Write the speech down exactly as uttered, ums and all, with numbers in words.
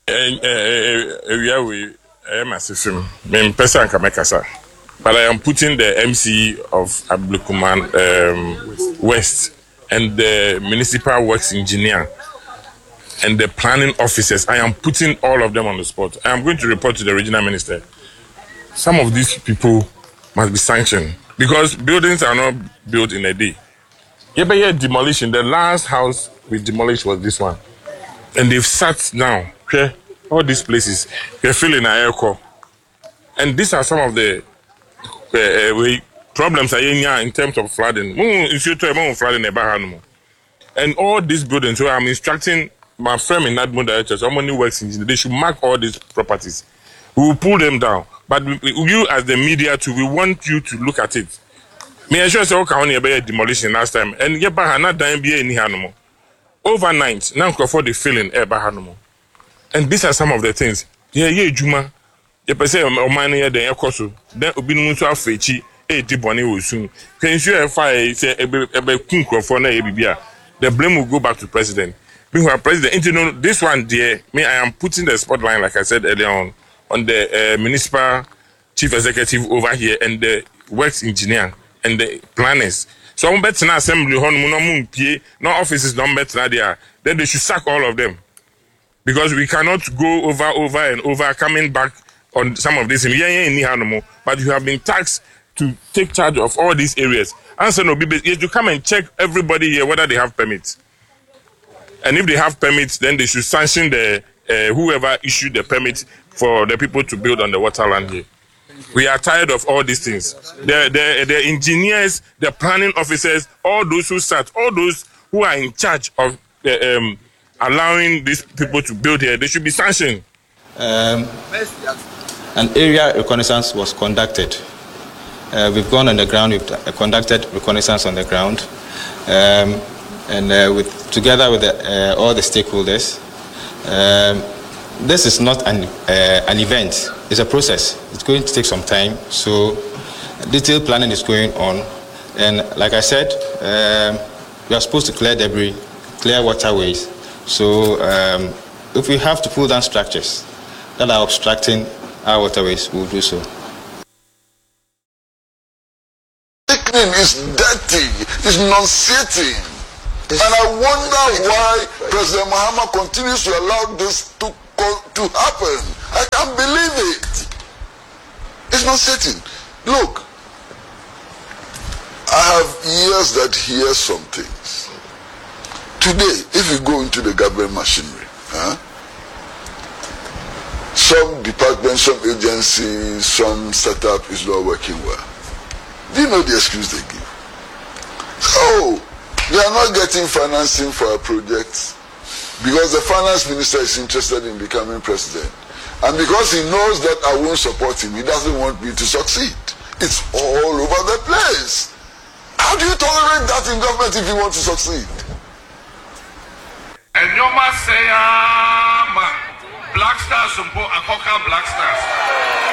area we I am assisting. Me person can make asa. But I am putting the M C of Ablukuman um, West and the municipal works engineer and the planning officers. I am putting all of them on the spot. I am going to report to the regional minister. Some of these people must be sanctioned because buildings are not built in a day. Yeah, but yeah, demolition. The last house we demolished was this one, and they've sat down. Okay, all these places they're filling air core, and these are some of the uh, uh, we, problems are in terms of flooding. And all these buildings, so I'm instructing my firm in Admo directors, someone who works in, they should mark all these properties. We will pull them down. But we, you as the media too, we want you to look at it. Me I sure say okay on your demolition last time. And yeah, but not done be any animal. Overnight, now for the feeling eba animal. And these are some of the things. Yeah, yeah, Juma. You per se o man here the ekoso. Then obi nu so afechi e di bone wo sun. Can you fire say ebe ebe kun for na e bibia. The blame will go back to president. Meanwhile, president, you know, this one there, me, I am putting the spotlight, like I said earlier on, on the uh, municipal chief executive over here and the works engineer and the planners. So I'm betting assembly, no offices don't bet there. Then they should sack all of them. Because we cannot go over, over and over, coming back on some of this. But you have been tasked to take charge of all these areas. Answer no, you to come and check everybody here whether they have permits. And if they have permits, then they should sanction the uh, whoever issued the permit for the people to build on the waterland here. We are tired of all these things. The, the, the engineers, the planning officers, all those who sat, all those who are in charge of the, um, allowing these people to build here, they should be sanctioned. Um, an area reconnaissance was conducted. Uh, we've gone on the ground, we've uh, conducted reconnaissance on the ground, um, and uh, with, together with the, uh, all the stakeholders. Um, this is not an, uh, an event, it's a process. It's going to take some time, so detailed planning is going on. And like I said, um, we are supposed to clear debris, clear waterways. So um, if we have to pull down structures that are obstructing our waterways, we'll do so. Is dirty, is nauseating. And I wonder why President Mahama continues to allow this to, to happen. I can't believe it. It's nauseating. Look, I have ears that hear some things. Today, if you go into the government machinery, huh, some departments, some agencies, some setup is not working well. Do you know the excuse they give? Oh, they are not getting financing for our projects because the finance minister is interested in becoming president. And because he knows that I won't support him, he doesn't want me to succeed. It's all over the place. How do you tolerate that in government if you want to succeed? And you must say, Black Stars, Akoka Black Stars.